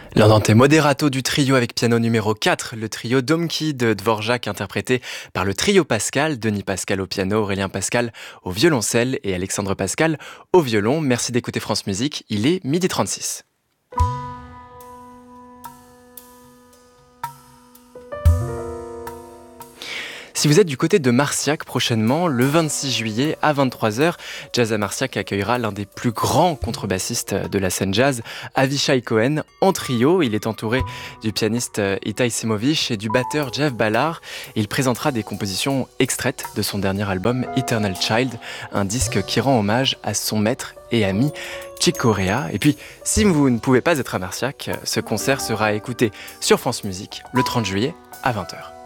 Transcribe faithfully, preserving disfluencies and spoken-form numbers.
L'Andante moderato du trio avec piano numéro quatre, le trio Domki de Dvorak interprété par le trio Pascal, Denis Pascal au piano, Aurélien Pascal au violoncelle et Alexandre Pascal au violon. Merci d'écouter France Musique, il est midi trente-six. Si vous êtes du côté de Marciac prochainement, le vingt-six juillet à vingt-trois heures, Jazz à Marciac accueillera l'un des plus grands contrebassistes de la scène jazz, Avishai Cohen, en trio. Il est entouré du pianiste Itai Simovic et du batteur Jeff Ballard. Il présentera des compositions extraites de son dernier album Eternal Child, un disque qui rend hommage à son maître et ami Chick Corea. Et puis, si vous ne pouvez pas être à Marciac, ce concert sera écouté sur France Musique le trente juillet à vingt heures.